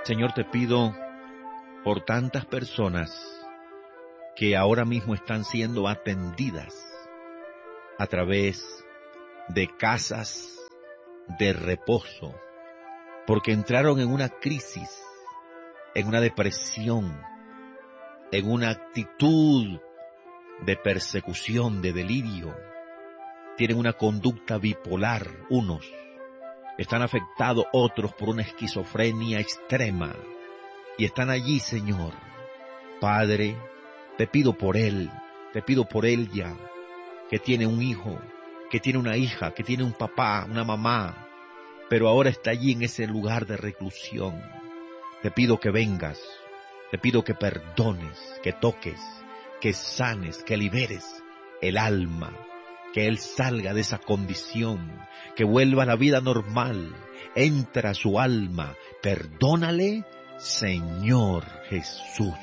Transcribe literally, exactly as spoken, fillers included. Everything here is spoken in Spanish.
Señor, te pido por tantas personas que ahora mismo están siendo atendidas a través de casas de reposo, porque entraron en una crisis, en una depresión, en una actitud de persecución, de delirio. Tienen una conducta bipolar, unos. Están afectados otros por una esquizofrenia extrema. Y están allí, Señor. Padre, te pido por él, te pido por ella, que tiene un hijo, que tiene una hija, que tiene un papá, una mamá, pero ahora está allí en ese lugar de reclusión. Te pido que vengas, te pido que perdones, que toques, que sanes, que liberes el alma, que él salga de esa condición, que vuelva a la vida normal, entra a su alma, perdónale, Señor Jesús.